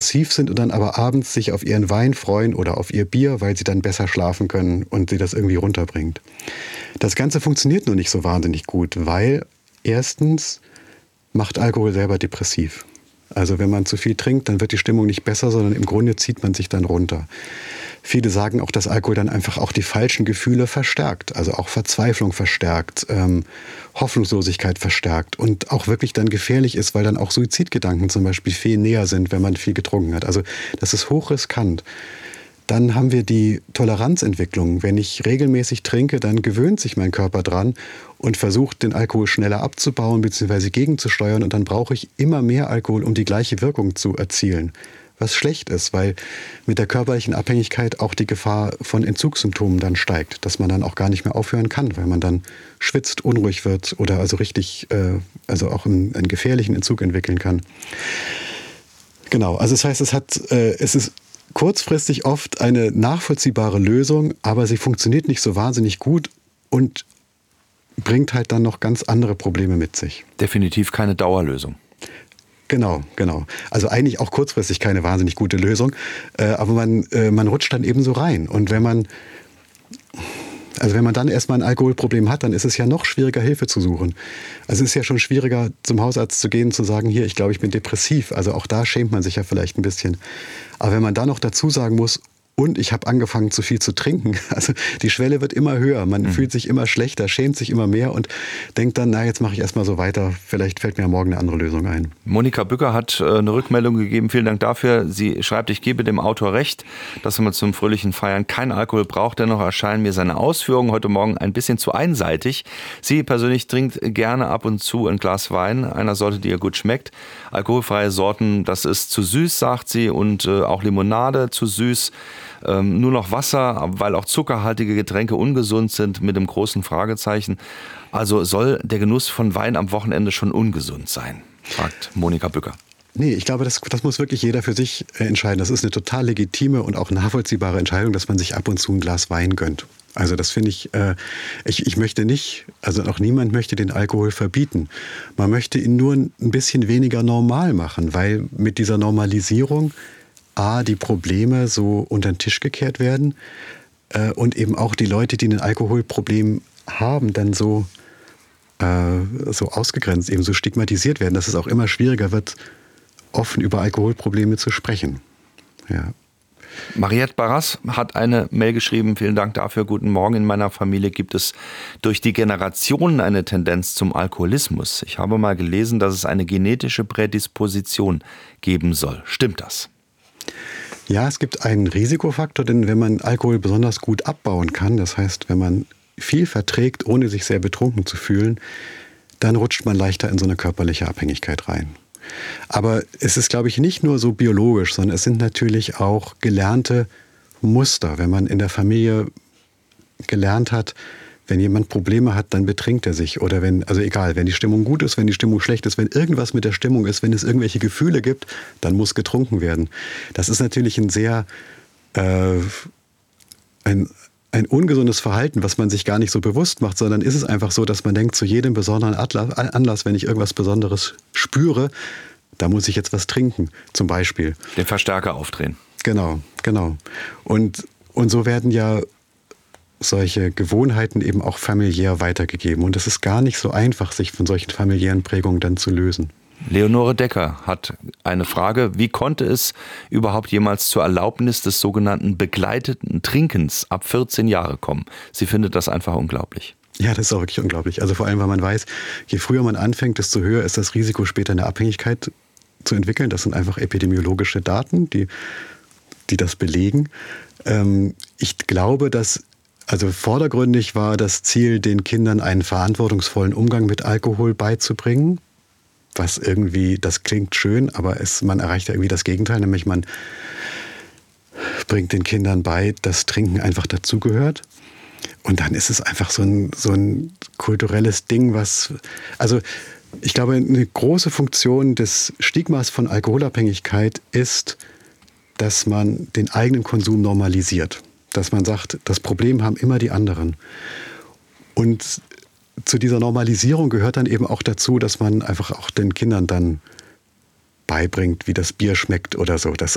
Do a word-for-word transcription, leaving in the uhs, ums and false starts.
depressiv sind und dann aber abends sich auf ihren Wein freuen oder auf ihr Bier, weil sie dann besser schlafen können und sie das irgendwie runterbringt. Das Ganze funktioniert nur nicht so wahnsinnig gut, weil erstens macht Alkohol selber depressiv. Also wenn man zu viel trinkt, dann wird die Stimmung nicht besser, sondern im Grunde zieht man sich dann runter. Viele sagen auch, dass Alkohol dann einfach auch die falschen Gefühle verstärkt, also auch Verzweiflung verstärkt, ähm, Hoffnungslosigkeit verstärkt und auch wirklich dann gefährlich ist, weil dann auch Suizidgedanken zum Beispiel viel näher sind, wenn man viel getrunken hat. Also das ist hochriskant. Dann haben wir die Toleranzentwicklung. Wenn ich regelmäßig trinke, dann gewöhnt sich mein Körper dran und versucht, den Alkohol schneller abzubauen bzw. gegenzusteuern. Und dann brauche ich immer mehr Alkohol, um die gleiche Wirkung zu erzielen. Was schlecht ist, weil mit der körperlichen Abhängigkeit auch die Gefahr von Entzugssymptomen dann steigt. Dass man dann auch gar nicht mehr aufhören kann, weil man dann schwitzt, unruhig wird oder also richtig, äh, also auch einen, einen gefährlichen Entzug entwickeln kann. Genau, also das heißt, es hat, äh, es ist kurzfristig oft eine nachvollziehbare Lösung, aber sie funktioniert nicht so wahnsinnig gut und bringt halt dann noch ganz andere Probleme mit sich. Definitiv keine Dauerlösung. Genau, genau. Also eigentlich auch kurzfristig keine wahnsinnig gute Lösung, äh, aber man, äh, man rutscht dann eben so rein. Und wenn man, also wenn man dann erstmal ein Alkoholproblem hat, dann ist es ja noch schwieriger, Hilfe zu suchen. Also es ist ja schon schwieriger, zum Hausarzt zu gehen und zu sagen, hier, ich glaube, ich bin depressiv. Also auch da schämt man sich ja vielleicht ein bisschen. Aber wenn man dann noch dazu sagen muss, und ich habe angefangen, zu viel zu trinken. Also die Schwelle wird immer höher. Man mhm. fühlt sich immer schlechter, schämt sich immer mehr und denkt dann, na, jetzt mache ich erstmal so weiter. Vielleicht fällt mir ja morgen eine andere Lösung ein. Monika Bücker hat eine Rückmeldung gegeben. Vielen Dank dafür. Sie schreibt, ich gebe dem Autor recht, dass man zum fröhlichen Feiern keinen Alkohol braucht. Dennoch erscheinen mir seine Ausführungen heute Morgen ein bisschen zu einseitig. Sie persönlich trinkt gerne ab und zu ein Glas Wein. Einer Sorte, die ihr gut schmeckt. Alkoholfreie Sorten, das ist zu süß, sagt sie. Und äh, auch Limonade zu süß. Ähm, nur noch Wasser, weil auch zuckerhaltige Getränke ungesund sind, mit einem großen Fragezeichen. Also soll der Genuss von Wein am Wochenende schon ungesund sein, fragt Monika Bücker. Nee, ich glaube, das, das muss wirklich jeder für sich entscheiden. Das ist eine total legitime und auch nachvollziehbare Entscheidung, dass man sich ab und zu ein Glas Wein gönnt. Also das finde ich, äh, ich, ich möchte nicht, also auch niemand möchte den Alkohol verbieten. Man möchte ihn nur ein bisschen weniger normal machen, weil mit dieser Normalisierung A, die Probleme so unter den Tisch gekehrt werden äh, und eben auch die Leute, die ein Alkoholproblem haben, dann so, äh, so ausgegrenzt, eben so stigmatisiert werden, dass es auch immer schwieriger wird, offen über Alkoholprobleme zu sprechen. Ja. Mariette Barras hat eine Mail geschrieben, vielen Dank dafür, guten Morgen. In meiner Familie gibt es durch die Generationen eine Tendenz zum Alkoholismus. Ich habe mal gelesen, dass es eine genetische Prädisposition geben soll. Stimmt das? Ja, es gibt einen Risikofaktor, denn wenn man Alkohol besonders gut abbauen kann, das heißt, wenn man viel verträgt, ohne sich sehr betrunken zu fühlen, dann rutscht man leichter in so eine körperliche Abhängigkeit rein. Aber es ist, glaube ich, nicht nur so biologisch, sondern es sind natürlich auch gelernte Muster. Wenn man in der Familie gelernt hat, wenn jemand Probleme hat, dann betrinkt er sich. Oder wenn, also egal, wenn die Stimmung gut ist, wenn die Stimmung schlecht ist, wenn irgendwas mit der Stimmung ist, wenn es irgendwelche Gefühle gibt, dann muss getrunken werden. Das ist natürlich ein sehr, äh, ein, ein ungesundes Verhalten, was man sich gar nicht so bewusst macht, sondern ist es einfach so, dass man denkt, zu jedem besonderen Anlass, wenn ich irgendwas Besonderes spüre, da muss ich jetzt was trinken, zum Beispiel. Den Verstärker aufdrehen. Genau, genau. Und, und so werden ja solche Gewohnheiten eben auch familiär weitergegeben. Und es ist gar nicht so einfach, sich von solchen familiären Prägungen dann zu lösen. Leonore Decker hat eine Frage. Wie konnte es überhaupt jemals zur Erlaubnis des sogenannten begleiteten Trinkens ab vierzehn Jahre kommen? Sie findet das einfach unglaublich. Ja, das ist auch wirklich unglaublich. Also vor allem, weil man weiß, je früher man anfängt, desto höher ist das Risiko, später eine Abhängigkeit zu entwickeln. Das sind einfach epidemiologische Daten, die, die das belegen. Ähm, ich glaube, dass Also vordergründig war das Ziel, den Kindern einen verantwortungsvollen Umgang mit Alkohol beizubringen. Was irgendwie, das klingt schön, aber es, man erreicht ja irgendwie das Gegenteil, nämlich man bringt den Kindern bei, dass Trinken einfach dazugehört. Und dann ist es einfach so ein, so ein kulturelles Ding, was, also ich glaube, eine große Funktion des Stigmas von Alkoholabhängigkeit ist, dass man den eigenen Konsum normalisiert. Dass man sagt, das Problem haben immer die anderen. Und zu dieser Normalisierung gehört dann eben auch dazu, dass man einfach auch den Kindern dann beibringt, wie das Bier schmeckt oder so. Das,